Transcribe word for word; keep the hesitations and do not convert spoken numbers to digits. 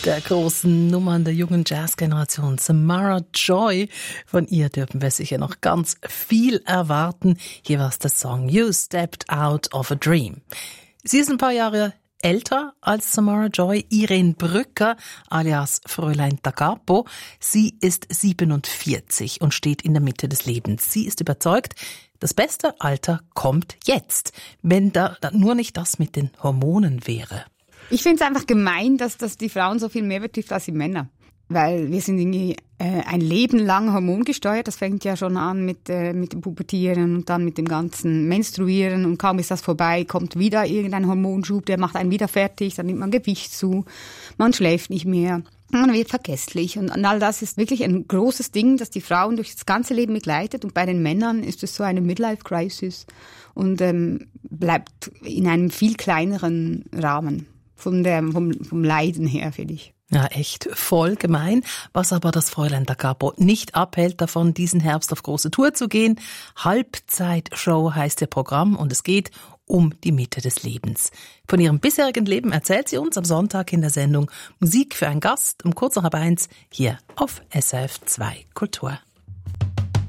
der großen Nummern der jungen Jazzgeneration, Samara Joy. Von ihr dürfen wir sicher noch ganz viel erwarten. Hier war es der Song You Stepped Out of a Dream. Sie ist ein paar Jahre älter als Samara Joy, Irene Brücker alias Fräulein Da Capo. Sie ist siebenundvierzig und steht in der Mitte des Lebens. Sie ist überzeugt, das beste Alter kommt jetzt, wenn da, da nur nicht das mit den Hormonen wäre. Ich finde es einfach gemein, dass das die Frauen so viel mehr betrifft als die Männer. Weil wir sind irgendwie äh, ein Leben lang hormongesteuert. Das fängt ja schon an mit, äh, mit dem Pubertieren und dann mit dem ganzen Menstruieren. Und kaum ist das vorbei, kommt wieder irgendein Hormonschub, der macht einen wieder fertig. Dann nimmt man Gewicht zu, man schläft nicht mehr, man wird vergesslich. Und, und all das ist wirklich ein großes Ding, das die Frauen durch das ganze Leben begleitet. Und bei den Männern ist es so eine Midlife-Crisis und ähm, bleibt in einem viel kleineren Rahmen. Von der, vom, vom Leiden her, finde ich. Ja, echt voll gemein. Was aber das Fräulein Da Capo nicht abhält davon, diesen Herbst auf große Tour zu gehen. Halbzeitshow heißt ihr Programm und es geht um die Mitte des Lebens. Von ihrem bisherigen Leben erzählt sie uns am Sonntag in der Sendung Musik für einen Gast um kurz nach halb eins hier auf S R F zwei Kultur.